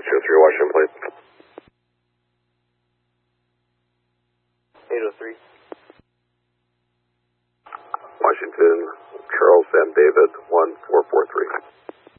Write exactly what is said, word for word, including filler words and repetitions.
two oh three, Washington, please. eight oh three. Washington, Charles Sam David, one four four three.